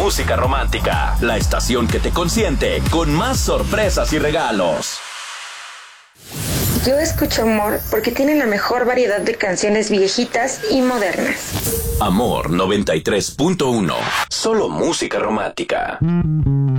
música romántica, la estación que te consiente con más sorpresas y regalos. Yo escucho Amor porque tiene la mejor variedad de canciones viejitas y modernas. Amor 93.1. Solo música romántica.